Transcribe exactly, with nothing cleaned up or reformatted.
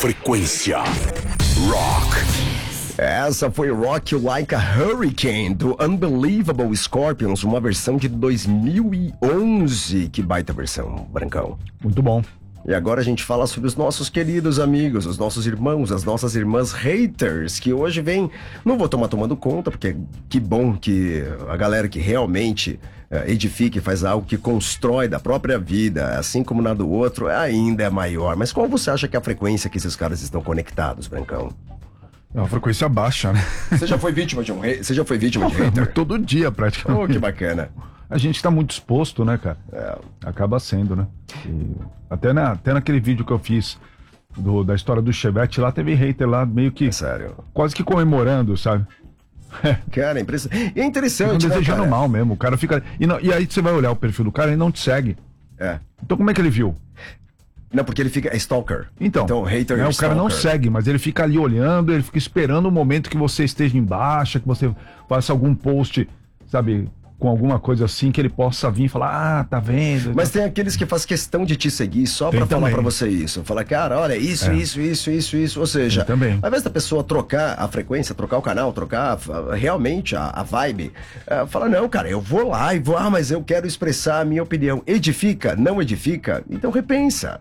Frequência Rock. Essa foi Rock You Like a Hurricane, do Unbelievable Scorpions, uma versão de dois mil e onze. Que baita versão, Brancão. Muito bom. E agora a gente fala sobre os nossos queridos amigos, os nossos irmãos, as nossas irmãs haters, que hoje vem... Não vou tomar tomando conta, porque que bom que a galera que realmente é, edifica e faz algo que constrói da própria vida, assim como na do outro, ainda é maior. Mas qual você acha que é a frequência que esses caras estão conectados, Brancão? É uma frequência baixa, né? Você já foi vítima de um hater? Você já foi vítima de hater? Todo dia, praticamente. Oh, que bacana. A gente tá muito exposto, né, cara? É. Acaba sendo, né? E até, na, até naquele vídeo que eu fiz do, da história do Chevette, lá teve hater lá, meio que... É sério. Quase que comemorando, sabe? Cara, é impressionante. E é interessante, Ficam né, desejando cara? mal mesmo. O cara fica... E, não, e aí você vai olhar o perfil do cara e não te segue. É. Então como é que ele viu? Não, porque ele fica... É stalker. Então, Então hater né, é o cara não stalker. segue, mas ele fica ali olhando, ele fica esperando o momento que você esteja em baixa, que você faça algum post, sabe, com alguma coisa assim, que ele possa vir e falar, ah, tá vendo? Mas tem aqueles que faz questão de te seguir só Tem pra falar também. pra você isso. Falar, cara, olha, isso, É. isso, isso, isso, isso. Ou seja, Tem também. ao invés da pessoa trocar a frequência, trocar o canal, trocar a- realmente a, a vibe, é, fala, não, cara, eu vou lá e vou, ah, mas eu quero expressar a minha opinião. Edifica? Não edifica? Então repensa.